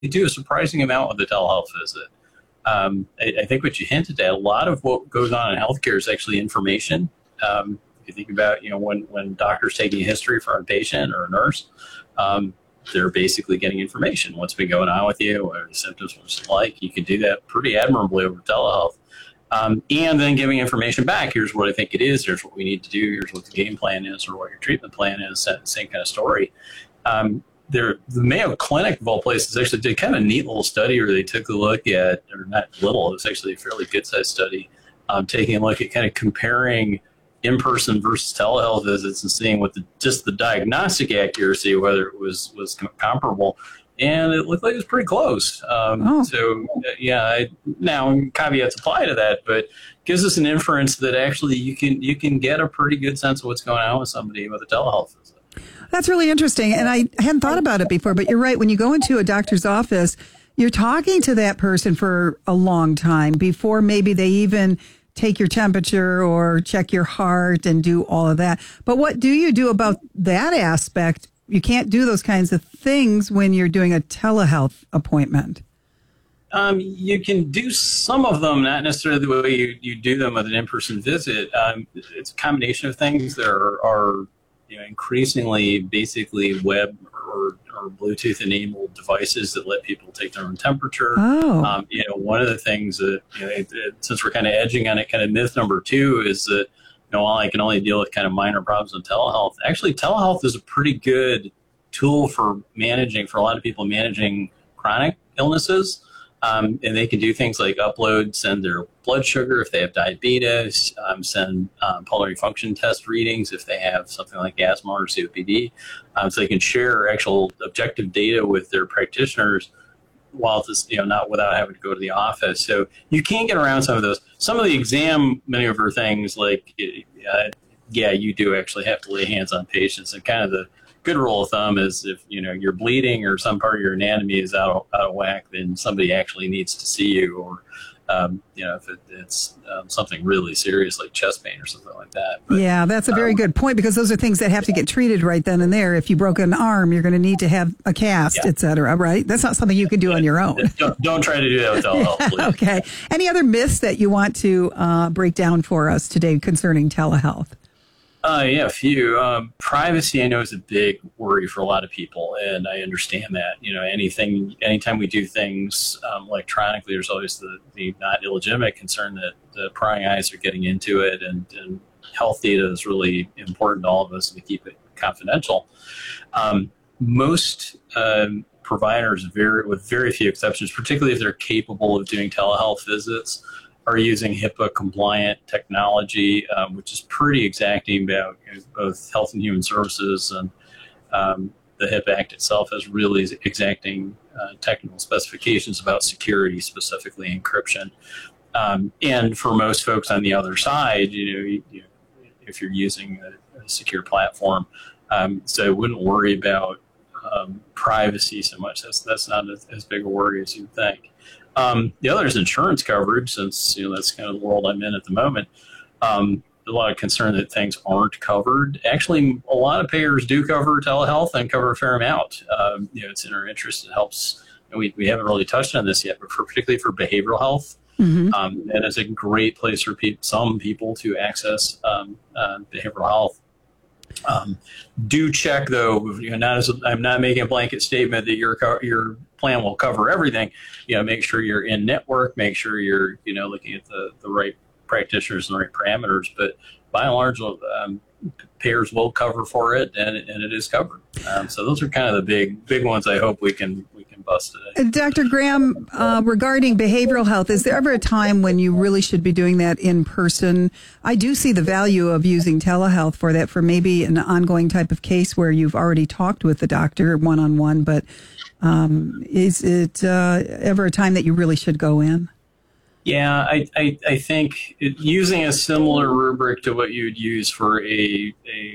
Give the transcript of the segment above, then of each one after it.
do a surprising amount with the telehealth visit. I think what you hinted at, a lot of what goes on in healthcare is actually information. If you think about, when doctors taking a history for a patient or a nurse, they're basically getting information. What's been going on with you? What are the symptoms? What's it like? You can do that pretty admirably over telehealth. And then giving information back. Here's what I think it is. Here's what we need to do. Here's what the game plan is or what your treatment plan is. Same kind of story. The Mayo Clinic, of all places, actually did kind of a neat little study where they took a look at, or not little, it was actually a fairly good-sized study, taking a look at kind of comparing in-person versus telehealth visits and seeing what just the diagnostic accuracy, whether it was comparable. And it looked like it was pretty close. So, now caveats apply to that, but gives us an inference that actually you can get a pretty good sense of what's going on with somebody with a telehealth visit. That's really interesting. And I hadn't thought about it before, but you're right. When you go into a doctor's office, you're talking to that person for a long time before maybe they even take your temperature or check your heart and do all of that. But what do you do about that aspect? You can't do those kinds of things when you're doing a telehealth appointment. You can do some of them, not necessarily the way you do them with an in-person visit. It's a combination of things. There are increasingly basically web or Bluetooth enabled devices that let people take their own temperature. One of the things that, since we're kind of edging on it, kind of myth number 2 is that, while I can only deal with kind of minor problems with telehealth, actually telehealth is a pretty good tool for a lot of people managing chronic illnesses. And they can do things like send their blood sugar if they have diabetes, send pulmonary function test readings if they have something like asthma or COPD. So they can share actual objective data with their practitioners while it's, not without having to go to the office. So you can get around some of those. Some of the exam maneuver things, like, you do actually have to lay hands on patients, and kind of the good rule of thumb is if you're bleeding or some part of your anatomy is out of whack, then somebody actually needs to see you, or if it's something really serious like chest pain or something like that. But, that's a very good point, because those are things that have to get treated right then and there. If you broke an arm, you're going to need to have a cast, et cetera, right? That's not something you can do on your own. Don't try to do that with telehealth, please. Okay. Any other myths that you want to break down for us today concerning telehealth? A few. Privacy, I know, is a big worry for a lot of people, and I understand that. Anytime we do things electronically, there's always the not illegitimate concern that the prying eyes are getting into it, and health data is really important to all of us, and to keep it confidential. Most providers, with very few exceptions, particularly if they're capable of doing telehealth visits, are using HIPAA-compliant technology, which is pretty exacting about both Health and Human Services, and the HIPAA Act itself has really exacting technical specifications about security, specifically encryption. And for most folks on the other side, if you're using a secure platform, so I wouldn't worry about privacy so much. That's not as big a worry as you'd think. The other is insurance coverage, since that's kind of the world I'm in at the moment. A lot of concern that things aren't covered. Actually, a lot of payers do cover telehealth and cover a fair amount. It's in our interest. It helps. And we haven't really touched on this yet, but particularly for behavioral health, that is a great place for some people to access behavioral health. Do check, though. I'm not making a blanket statement that your plan will cover everything. Make sure you're in network. Make sure you're looking at the right practitioners and the right parameters. But by and large, payers will cover for it, and it is covered. So those are kind of the big ones. I hope we can bust today. Dr. Graham, regarding behavioral health, is there ever a time when you really should be doing that in person? I do see the value of using telehealth for that, for maybe an ongoing type of case where you've already talked with the doctor one-on-one, but is it ever a time that you really should go in? Yeah, I think using a similar rubric to what you would use for a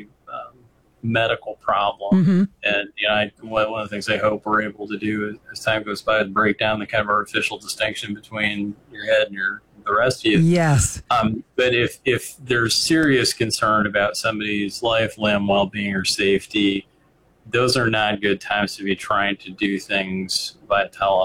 medical problem. And one of the things I hope we're able to do as time goes by is break down the kind of artificial distinction between your head and the rest of you. Yes. But if there's serious concern about somebody's life, limb, well-being, or safety, those are not good times to be trying to do things by telehealth.